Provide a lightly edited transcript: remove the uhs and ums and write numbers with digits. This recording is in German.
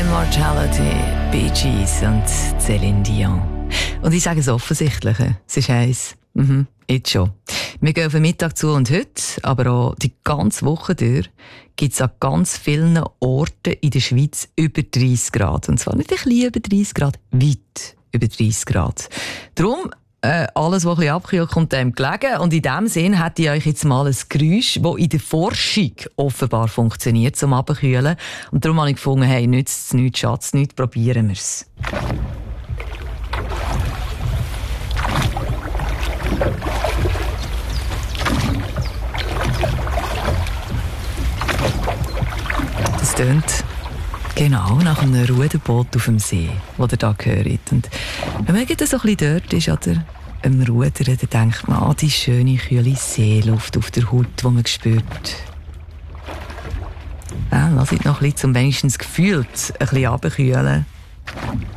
Immortality, Bee Gees und Céline Dion. Und ich sage das Offensichtliche, es ist heiß. Jetzt schon. Wir gehen auf den Mittag zu und heute, aber auch die ganze Woche durch, gibt es an ganz vielen Orten in der Schweiz über 30 Grad. Und zwar nicht ein bisschen über 30 Grad, weit über 30 Grad. Darum, alles, was ein bisschen abkühlt, kommt dem gelegen. Und in diesem Sinn hätte ich euch jetzt mal ein Geräusch, das in der Forschung offenbar funktioniert, zum Abkühlen. Und darum habe ich gefunden, hey, nützt es nichts, Schatz, nichts, probieren wir es. Das tönt genau nach einem Ruderboot auf dem See, das ihr hier hört. Und wenn man so ein bisschen dort ist, oder am Rudern, dann denkt man an die schöne, kühle Seeluft auf der Haut, die man spürt. Lasst noch ein bisschen, zum wenigstens gefühlt ein bisschen runterkühlen.